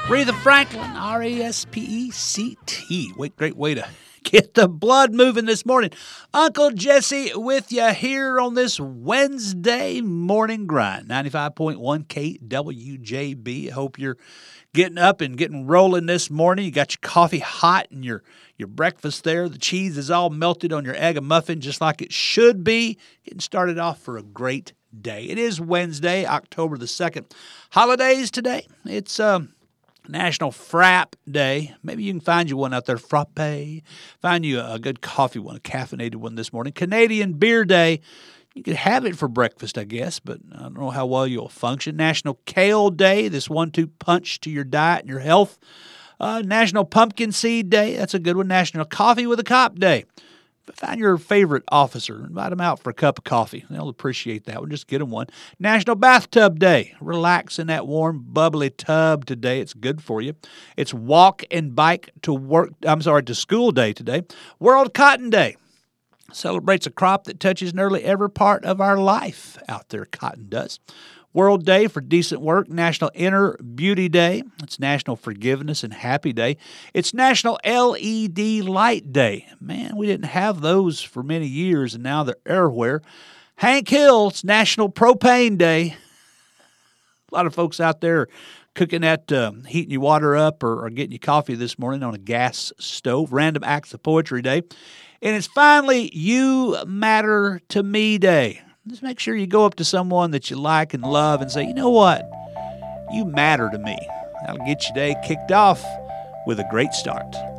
Aretha Franklin, Respect. Great way to get the blood moving this morning. Uncle Jesse with you here on this Wednesday morning grind. 95.1 KWJB. I hope you're getting up and getting rolling this morning. You got your coffee hot and your breakfast there. The cheese is all melted on your egg and muffin just like it should be. Getting started off for a great day. It is Wednesday, October the 2nd. Holidays today. It's National Frap Day. Maybe you can find you one out there. Frappe. Find you a good coffee one, a caffeinated one this morning. Canadian Beer Day. You could have it for breakfast, I guess, but I don't know how well you'll function. National Kale Day. This 1-2 punch to your diet and your health. National Pumpkin Seed Day. That's a good one. National Coffee with a Cop Day. Find your favorite officer. Invite them out for a cup of coffee. They'll appreciate that one. Just get them one. National Bathtub Day. Relax in that warm, bubbly tub today. It's good for you. It's Walk and Bike to School Day today. World Cotton Day. Celebrates a crop that touches nearly every part of our life out there. Cotton does. World Day for Decent Work, National Inner Beauty Day. It's National Forgiveness and Happy Day. It's National LED Light Day. Man, we didn't have those for many years, and now they're everywhere. Hank Hill, it's National Propane Day. A lot of folks out there cooking that, heating your water up or getting your coffee this morning on a gas stove. Random Acts of Poetry Day. And it's finally You Matter to Me Day. Just make sure you go up to someone that you like and love and say, you know what? You matter to me. That'll get your day kicked off with a great start.